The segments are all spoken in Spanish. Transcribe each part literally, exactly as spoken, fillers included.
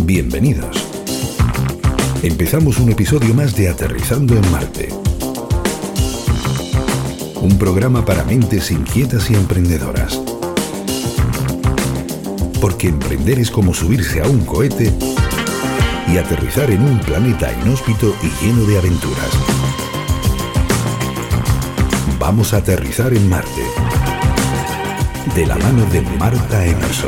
Bienvenidos. Empezamos un episodio más de Aterrizando en Marte. Un programa para mentes inquietas y emprendedoras. Porque emprender es como subirse a un cohete y aterrizar en un planeta inhóspito y lleno de aventuras. Vamos a aterrizar en Marte. De la mano de Marta Emerson.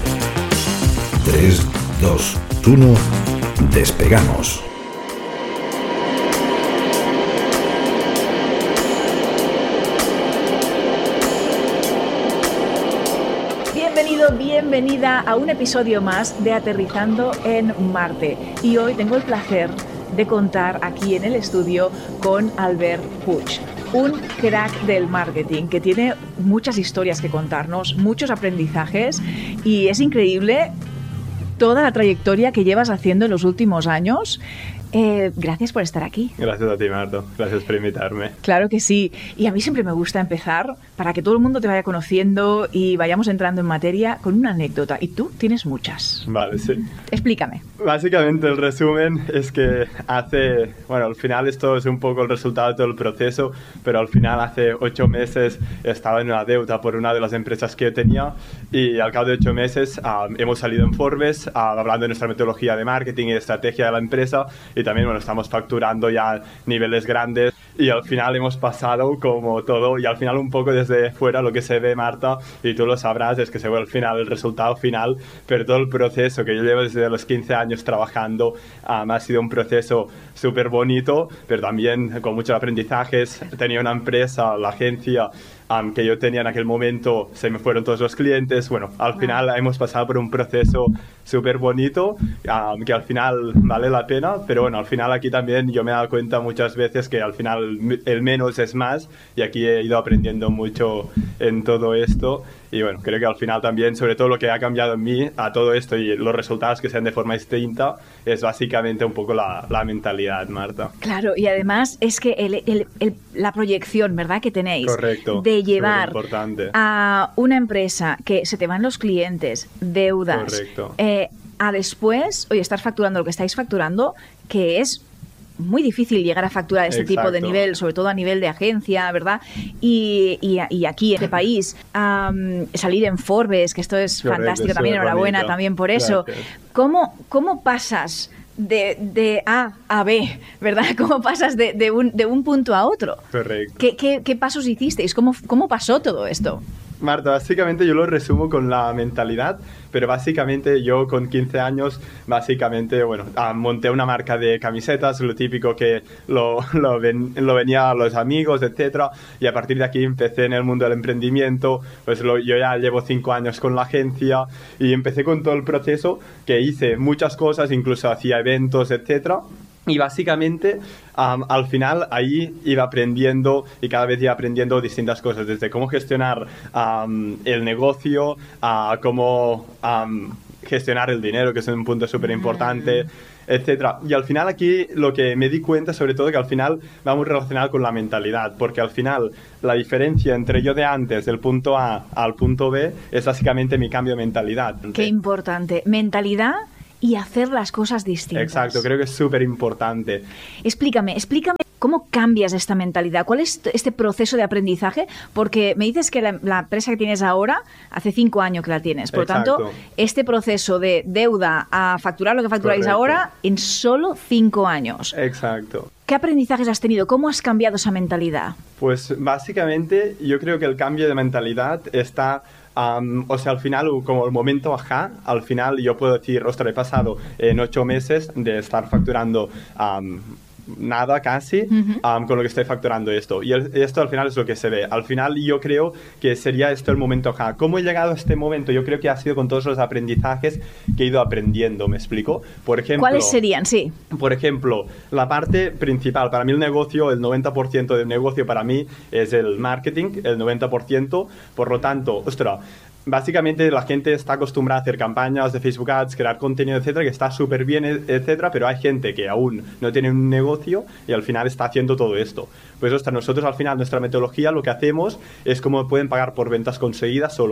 tres, dos, uno, despegamos. Bienvenido, bienvenida a un episodio más de Aterrizando en Marte. Y hoy tengo el placer de contar aquí en el estudio con Albert Puig, un crack del marketing que tiene muchas historias que contarnos, muchos aprendizajes, y es increíble toda la trayectoria que llevas haciendo en los últimos años. Eh, gracias por estar aquí. Gracias a ti, Marta. Gracias por invitarme. Claro que sí. Y a mí siempre me gusta empezar, para que todo el mundo te vaya conociendo y vayamos entrando en materia, con una anécdota. Y tú tienes muchas. Vale, sí. Explícame. Básicamente el resumen es que hace... Bueno, al final esto es un poco el resultado de todo el proceso, pero al final hace ocho meses estaba en una deuda por una de las empresas que yo tenía y al cabo de ocho meses um, hemos salido en Forbes uh, hablando de nuestra metodología de marketing y de estrategia de la empresa. Y también, bueno, estamos facturando ya niveles grandes y al final hemos pasado como todo y al final un poco desde fuera lo que se ve, Marta, y tú lo sabrás, es que se ve al final el resultado final, pero todo el proceso que yo llevo desde los quince años trabajando um, ha sido un proceso súper bonito, pero también con muchos aprendizajes. Tenía una empresa, la agencia Um, que yo tenía en aquel momento, se me fueron todos los clientes. Bueno, al final hemos pasado por un proceso súper bonito, um, que al final vale la pena, pero bueno, al final aquí también yo me he dado cuenta muchas veces que al final el menos es más, y aquí he ido aprendiendo mucho en todo esto. Y bueno, creo que al final también, sobre todo lo que ha cambiado en mí a todo esto y los resultados que sean de forma distinta, es básicamente un poco la, la mentalidad, Marta. Claro, y además es que el, el, el, la proyección, ¿verdad?, que tenéis. Correcto. De llevar a una empresa que se te van los clientes, deudas, eh, a después, oye, estar facturando lo que estáis facturando, que es muy difícil llegar a facturar este Exacto. tipo de nivel, sobre todo a nivel de agencia, ¿verdad? Y, y, y aquí en este país, um, salir en Forbes, que esto es Correcto, fantástico también, enhorabuena bonito. También por eso. ¿Cómo, ¿Cómo pasas de, de A a B, ¿verdad? ¿Cómo pasas de, de, un, de un punto a otro? Correcto. ¿Qué, qué, qué pasos hicisteis? ¿Cómo, ¿Cómo pasó todo esto? Marta, básicamente yo lo resumo con la mentalidad, pero básicamente yo con quince años, básicamente, bueno, monté una marca de camisetas, lo típico que lo, lo, ven, lo venía a los amigos, etcétera, y a partir de aquí empecé en el mundo del emprendimiento. Pues lo, yo ya llevo cinco años con la agencia y empecé con todo el proceso, que hice muchas cosas, incluso hacía eventos, etcétera. Y básicamente, um, al final, ahí iba aprendiendo y cada vez iba aprendiendo distintas cosas, desde cómo gestionar um, el negocio, a cómo um, gestionar el dinero, que es un punto súper importante, etcétera. Y al final aquí lo que me di cuenta, sobre todo, que al final va muy relacionado con la mentalidad, porque al final la diferencia entre yo de antes, del punto A al punto B, es básicamente mi cambio de mentalidad. Qué importante. Mentalidad y hacer las cosas distintas. Exacto, creo que es súper importante. Explícame, explícame cómo cambias esta mentalidad. ¿Cuál es este proceso de aprendizaje? Porque me dices que la, la empresa que tienes ahora, hace cinco años que la tienes. Por lo tanto, este proceso de deuda a facturar lo que facturáis Correcto. Ahora en solo cinco años. Exacto. ¿Qué aprendizajes has tenido? ¿Cómo has cambiado esa mentalidad? Pues básicamente yo creo que el cambio de mentalidad está... Um, o sea, al final, como el momento ajá, al final yo puedo decir, ostras, he pasado en ocho meses de estar facturando um, nada casi uh-huh. um, con lo que estoy facturando esto. Y el, esto al final es lo que se ve. Al final yo creo que sería esto el momento ajá. ¿Cómo he llegado a este momento? Yo creo que ha sido con todos los aprendizajes que he ido aprendiendo, ¿me explico? Por ejemplo, ¿cuáles serían? Sí. Por ejemplo, la parte principal, para mí el negocio, el noventa por ciento del negocio para mí es el marketing, el noventa por ciento. Por lo tanto, ostras, básicamente la gente está acostumbrada a hacer campañas de Facebook Ads, crear contenido, etcétera, que está súper bien, etcétera, pero hay gente que aún no tiene un negocio y al final está haciendo todo esto. Pues ostras, nosotros al final, nuestra metodología, lo que hacemos es cómo pueden pagar por ventas conseguidas solo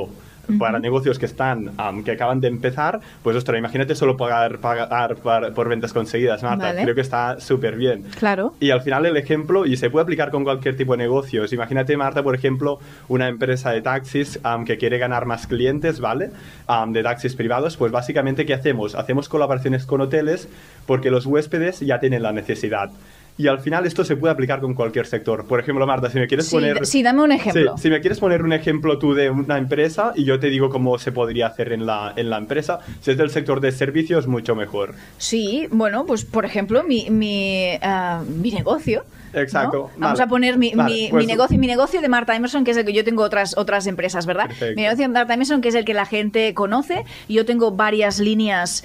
uh-huh. para negocios que están, um, que acaban de empezar, pues ostras, imagínate solo pagar, pagar por, por ventas conseguidas, Marta. Vale. Creo que está súper bien. Claro. Y al final el ejemplo, y se puede aplicar con cualquier tipo de negocios. Imagínate, Marta, por ejemplo, una empresa de taxis um, que quiere ganar más clientes, ¿vale? Um, de taxis privados, pues básicamente, ¿qué hacemos? Hacemos colaboraciones con hoteles porque los huéspedes ya tienen la necesidad. Y al final esto se puede aplicar con cualquier sector. Por ejemplo, Marta, si me quieres sí, poner... Sí, dame un ejemplo. Sí, si me quieres poner un ejemplo tú de una empresa y yo te digo cómo se podría hacer en la, en la empresa. Si es del sector de servicios, mucho mejor. Sí, bueno, pues por ejemplo, mi, mi, uh, mi negocio... Exacto. ¿no? Vale. Vamos a poner mi, vale, mi, pues, mi negocio mi negocio de Marta Emerson, que es el que yo tengo otras, otras empresas, ¿verdad? Perfecto. Mi negocio de Marta Emerson, que es el que la gente conoce. Yo tengo varias líneas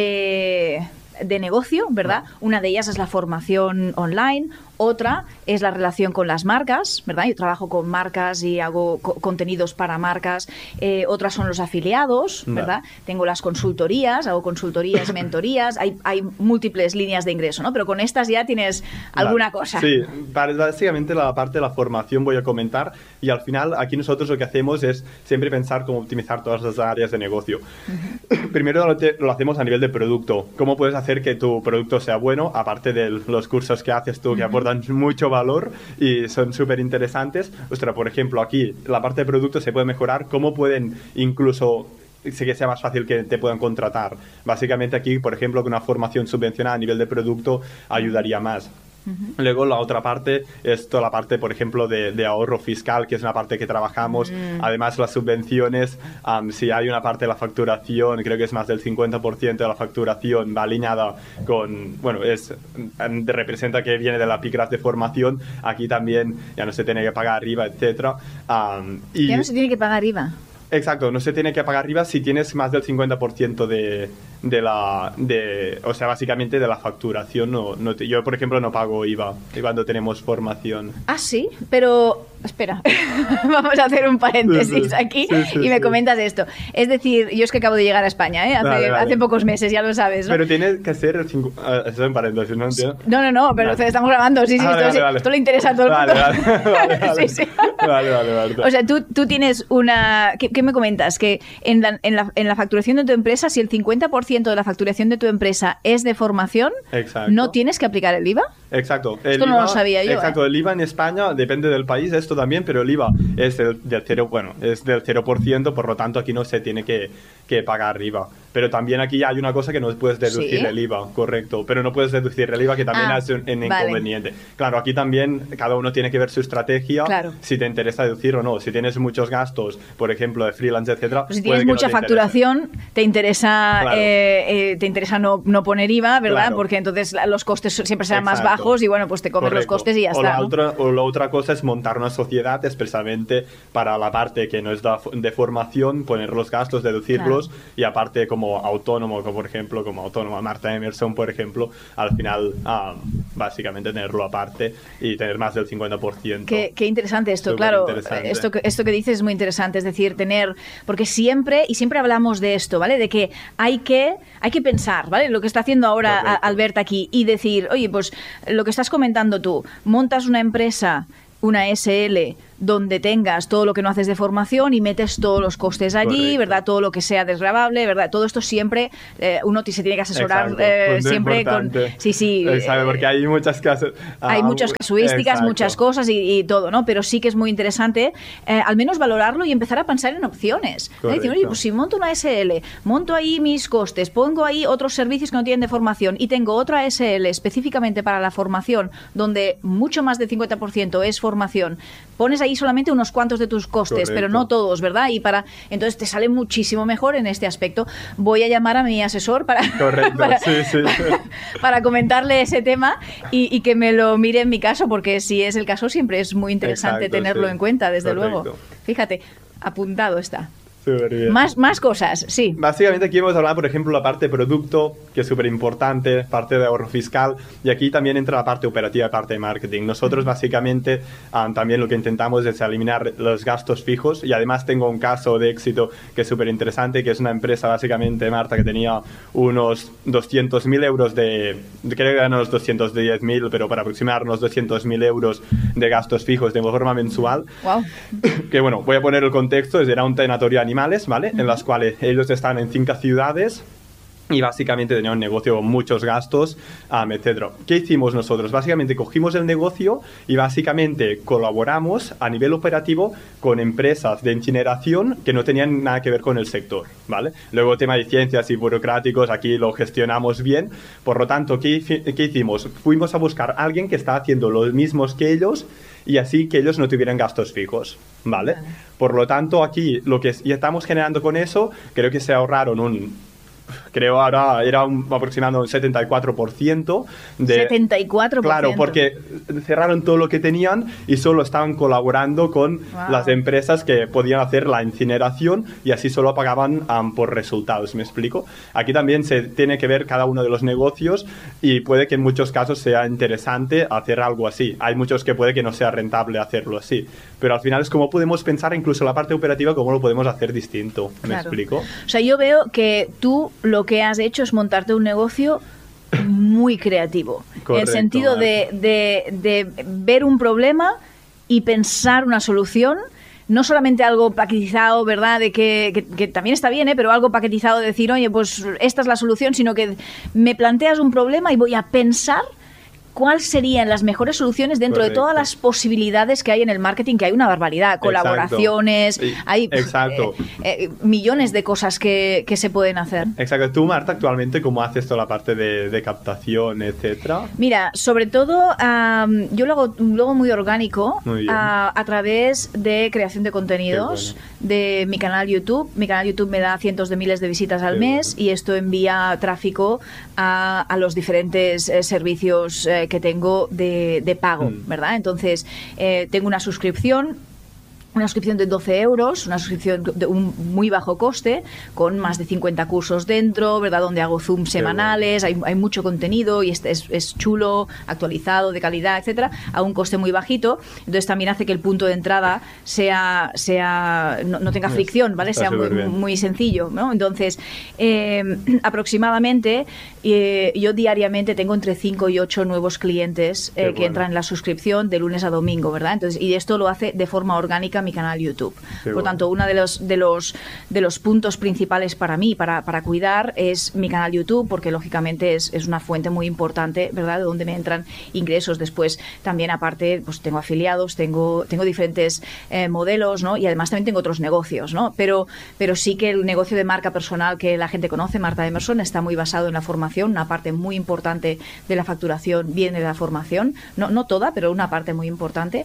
de... de negocio, ¿verdad? No. Una de ellas es la formación online, otra es la relación con las marcas, ¿verdad? Yo trabajo con marcas y hago co contenidos para marcas. Eh, otras son los afiliados, ¿verdad? No. Tengo las consultorías, hago consultorías, mentorías. Hay, hay múltiples líneas de ingreso, ¿no? Pero con estas ya tienes alguna no. cosa. Sí, básicamente la parte de la formación voy a comentar y al final aquí nosotros lo que hacemos es siempre pensar cómo optimizar todas las áreas de negocio. Uh-huh. Primero lo, te, lo hacemos a nivel de producto. ¿Cómo puedes hacer que tu producto sea bueno? Aparte de los cursos que haces tú, que uh-huh. aportan mucho valor y son súper interesantes. Ostras, por ejemplo, aquí la parte de producto se puede mejorar. ¿Cómo pueden incluso sé que sea más fácil que te puedan contratar? Básicamente aquí, por ejemplo, que una formación subvencionada a nivel de producto ayudaría más. Uh-huh. Luego la otra parte es toda la parte, por ejemplo, de, de ahorro fiscal, que es una parte que trabajamos. Mm. Además, las subvenciones, um, si hay una parte de la facturación, creo que es más del cincuenta por ciento de la facturación, va alineada con, bueno, es representa que viene de la Picras de formación. Aquí también ya no se tiene que pagar I V A, etcétera. Um, y ya no se tiene que pagar I V A. Exacto, no se tiene que pagar I V A si tienes más del cincuenta por ciento de, de la... De, o sea, básicamente de la facturación. No, no te, yo, por ejemplo, no pago I V A cuando tenemos formación. Ah, sí, pero... Espera, vamos a hacer un paréntesis sí, sí. aquí sí, sí, y me sí. comentas esto. Es decir, yo es que acabo de llegar a España, ¿eh? Hace, vale, vale. hace pocos meses, ya lo sabes, ¿no? Pero tiene que ser... Cinco, uh, eso en paréntesis, ¿no? ¿Entiendo? No, no, no, pero vale. estamos grabando. Sí, sí, ah, esto, vale, sí vale. esto le interesa a todo el vale, mundo. Vale, vale, vale. sí, sí. vale, vale, vale. O sea, tú, tú tienes una... ¿Qué, qué me comentas? Que en la, en, la, en la facturación de tu empresa, si el cincuenta por ciento de la facturación de tu empresa es de formación, exacto. ¿no tienes que aplicar el I V A? Exacto. El esto no I V A, lo sabía yo. Exacto, ¿eh? el I V A en España depende del país, esto también, pero el I V A es del, del cero, bueno, es del cero por ciento, por lo tanto aquí no se tiene que, que pagar I V A. Pero también aquí hay una cosa que no puedes deducir ¿Sí? el I V A, correcto, pero no puedes deducir el I V A, que también ah, es un, un vale. inconveniente. Claro, aquí también cada uno tiene que ver su estrategia, claro. si te interesa deducir o no. Si tienes muchos gastos, por ejemplo, de freelance, etcétera. Pues si tienes mucha no te facturación, interese. te interesa claro. eh, eh, te interesa no, no poner I V A, ¿verdad? Claro. Porque entonces los costes siempre serán Exacto. más bajos y bueno, pues te comes Correcto. los costes y ya o está. La ¿no? otra, o la otra cosa es montar una sociedad expresamente para la parte que no es de formación, poner los gastos, deducirlos claro. y aparte como autónomo, como por ejemplo, como autónoma Marta Emerson, por ejemplo, al final um, básicamente tenerlo aparte y tener más del cincuenta por ciento. Qué, qué interesante esto, Súper claro. Interesante. Esto, que, esto que dices es muy interesante, es decir, tener, porque siempre, y siempre hablamos de esto, ¿vale? De que hay que, hay que pensar, ¿vale? Lo que está haciendo ahora Correcto. Albert aquí y decir, oye, pues lo que estás comentando tú, montas una empresa, una S L, donde tengas todo lo que no haces de formación y metes todos los costes allí, Correcto. ¿verdad? Todo lo que sea desgravable, ¿verdad? Todo esto siempre, eh, uno se tiene que asesorar eh, siempre importante. con... Sí, sí. Exacto, porque hay muchas casas... Hay ah, muchas casuísticas, exacto. muchas cosas y, y todo, ¿no? Pero sí que es muy interesante eh, al menos valorarlo y empezar a pensar en opciones. ¿no? Decir, oye, pues si monto una S L, monto ahí mis costes, pongo ahí otros servicios que no tienen de formación y tengo otra S L específicamente para la formación, donde mucho más del cincuenta por ciento es formación, pones ahí solamente unos cuantos de tus costes, Correcto. Pero no todos, ¿verdad? Y para entonces te sale muchísimo mejor en este aspecto. Voy a llamar a mi asesor para, para, sí, sí. para, para comentarle ese tema y, y que me lo mire en mi caso, porque si es el caso siempre es muy interesante Exacto, tenerlo sí. en cuenta, desde Correcto. luego. Fíjate, apuntado está. Bien. Más, más cosas, sí. Básicamente aquí hemos hablado, por ejemplo, la parte de producto, que es súper importante, parte de ahorro fiscal, y aquí también entra la parte operativa y parte de marketing. Nosotros básicamente um, también lo que intentamos es eliminar los gastos fijos, y además tengo un caso de éxito que es súper interesante, que es una empresa básicamente, Marta, que tenía unos doscientos mil euros de, creo que eran unos doscientos diez mil, pero para aproximarnos doscientos mil euros de gastos fijos de forma mensual. Wow. Que bueno, voy a poner el contexto, era un tanatorio a animales, ¿vale? Uh-huh. En las cuales ellos están en cinco ciudades y básicamente tenían un negocio con muchos gastos, um, etcétera. ¿Qué hicimos nosotros? Básicamente cogimos el negocio y básicamente colaboramos a nivel operativo con empresas de incineración que no tenían nada que ver con el sector, ¿vale? Luego, tema de ciencias y burocráticos, aquí lo gestionamos bien. Por lo tanto, ¿qué, qué hicimos? Fuimos a buscar a alguien que está haciendo los mismos que ellos y así que ellos no tuvieran gastos fijos, ¿vale? Vale. Por lo tanto, aquí lo que ya estamos generando con eso, creo que se ahorraron un... Creo ahora era un, aproximadamente un setenta y cuatro por ciento de... setenta y cuatro por ciento. Claro, porque cerraron todo lo que tenían y solo estaban colaborando con wow. las empresas que podían hacer la incineración y así solo pagaban um, por resultados, ¿me explico? Aquí también se tiene que ver cada uno de los negocios y puede que en muchos casos sea interesante hacer algo así. Hay muchos que puede que no sea rentable hacerlo así, pero al final es como podemos pensar incluso la parte operativa cómo lo podemos hacer distinto, ¿me claro. explico? O sea, yo veo que tú lo que has hecho es montarte un negocio muy creativo. Correcto, en el sentido de, de, de ver un problema y pensar una solución, no solamente algo paquetizado, ¿verdad? De que, que, que también está bien, ¿eh? Pero algo paquetizado de decir, oye, pues esta es la solución, sino que me planteas un problema y voy a pensar cuáles serían las mejores soluciones dentro Correcto. de todas las posibilidades que hay en el marketing, que hay una barbaridad, colaboraciones, Exacto. hay Exacto. Eh, eh, millones de cosas que, que se pueden hacer. Exacto. Tú, Marta, actualmente, ¿cómo haces toda la parte de, de captación, etcétera? Mira, sobre todo, um, yo lo hago, lo hago muy orgánico muy uh, a través de creación de contenidos bueno. de mi canal YouTube. Mi canal YouTube me da cientos de miles de visitas al Qué mes bueno. y esto envía tráfico a, a los diferentes eh, servicios eh, que tengo de, de pago, mm. ¿verdad? Entonces, eh, tengo una suscripción, una suscripción de doce euros, una suscripción de un muy bajo coste, con más de cincuenta cursos dentro, ¿verdad? Donde hago Zoom semanales, hay, hay mucho contenido y es, es, es chulo, actualizado, de calidad, etcétera, a un coste muy bajito. Entonces también hace que el punto de entrada sea, sea no, no tenga fricción, ¿vale? Sea muy, muy sencillo, ¿no? Entonces, eh, aproximadamente, eh, yo diariamente tengo entre cinco y ocho nuevos clientes eh, que bueno. entran en la suscripción de lunes a domingo, ¿verdad? Entonces, y esto lo hace de forma orgánica mi canal YouTube. Qué Por bueno. tanto, uno de los, de, los, de los puntos principales para mí, para, para cuidar, es mi canal YouTube, porque lógicamente es, es una fuente muy importante, ¿verdad?, de donde me entran ingresos. Después, también aparte, pues tengo afiliados, tengo, tengo diferentes eh, modelos, ¿no? Y además también tengo otros negocios, ¿no? Pero, pero sí que el negocio de marca personal que la gente conoce, Marta Emerson, está muy basado en la formación. Una parte muy importante de la facturación viene de la formación. No, no toda, pero una parte muy importante.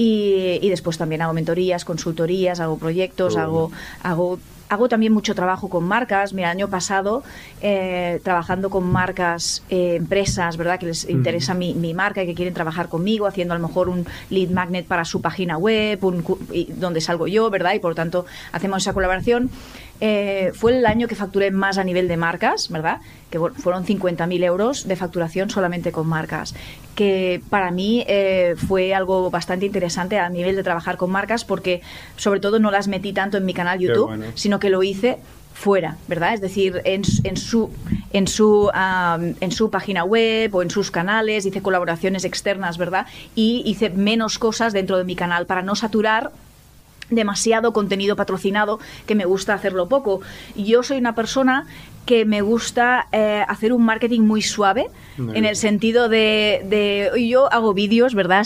Y, y después también hago mentoría, consultorías, hago proyectos, oh. hago, hago, hago también mucho trabajo con marcas. Mira, el año pasado, eh, trabajando con marcas, eh, empresas, ¿verdad?, que les interesa mm. mi, mi marca y que quieren trabajar conmigo, haciendo a lo mejor un lead magnet para su página web, un, y, donde salgo yo, ¿verdad? Y por lo tanto, hacemos esa colaboración. Eh, fue el año que facturé más a nivel de marcas, ¿verdad? Que fueron cincuenta mil euros de facturación solamente con marcas, que para mí eh, fue algo bastante interesante a nivel de trabajar con marcas, porque sobre todo no las metí tanto en mi canal YouTube, bueno. sino que lo hice fuera, ¿verdad? Es decir, en, en su en su um, en su página web o en sus canales, hice colaboraciones externas, ¿verdad? Y hice menos cosas dentro de mi canal para no saturar demasiado contenido patrocinado, que me gusta hacerlo poco. Yo soy una persona que me gusta eh, hacer un marketing muy suave, muy en el sentido de, de yo hago vídeos, ¿verdad?